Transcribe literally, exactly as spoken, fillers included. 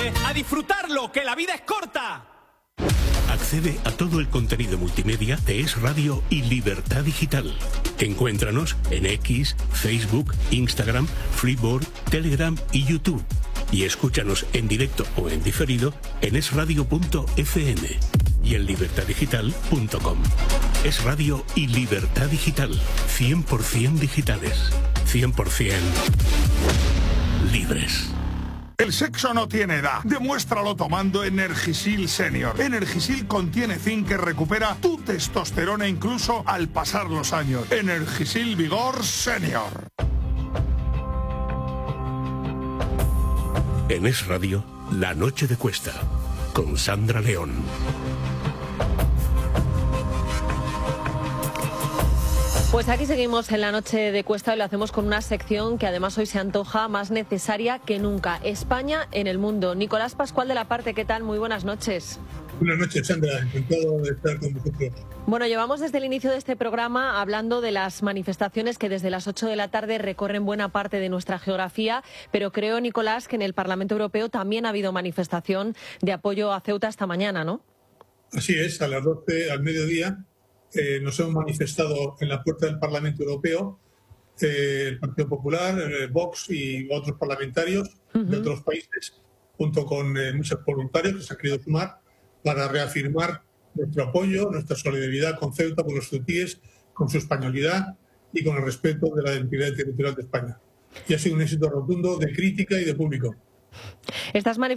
noche a disfrutarlo, que la vida es corta. Accede a todo el contenido multimedia de Es Radio y Libertad Digital. Encuéntranos en X, Facebook, Instagram, Flipboard, Telegram y YouTube. Y escúchanos en directo o en diferido en es radio punto efe eme y en libertad digital punto com. Es Radio y Libertad Digital. cien por ciento digitales. cien por ciento libres. El sexo no tiene edad. Demuéstralo tomando Energisil Senior. Energisil contiene zinc que recupera tu testosterona incluso al pasar los años. Energisil Vigor Senior. En Es Radio, La Noche de Cuesta, con Sandra León. Pues aquí seguimos en La Noche de Cuesta y lo hacemos con una sección que además hoy se antoja más necesaria que nunca. España en el mundo. Nicolás Pascual de la Parte, ¿qué tal? Muy buenas noches. Buenas noches, Sandra. Encantado de estar con vosotros. Bueno, llevamos desde el inicio de este programa hablando de las manifestaciones que desde las ocho de la tarde recorren buena parte de nuestra geografía, pero creo, Nicolás, que en el Parlamento Europeo también ha habido manifestación de apoyo a Ceuta esta mañana, ¿no? Así es, a las doce, al mediodía, eh, nos hemos manifestado en la puerta del Parlamento Europeo, eh, el Partido Popular, el Vox y otros parlamentarios uh-huh. de otros países, junto con eh, muchos voluntarios que se han querido sumar para reafirmar nuestro apoyo, nuestra solidaridad con Ceuta, con los ceutíes, con su españolidad y con el respeto de la identidad territorial de España. Y ha sido un éxito rotundo de crítica y de público. Estas